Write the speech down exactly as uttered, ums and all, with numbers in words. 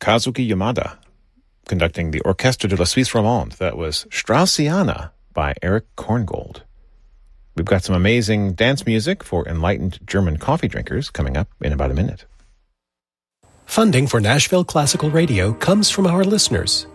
Kazuki Yamada, conducting the Orchestre de la Suisse Romande. That was Straussiana by Eric Korngold. We've got some amazing dance music for enlightened German coffee drinkers coming up in about a minute. Funding for Nashville Classical Radio comes from our listeners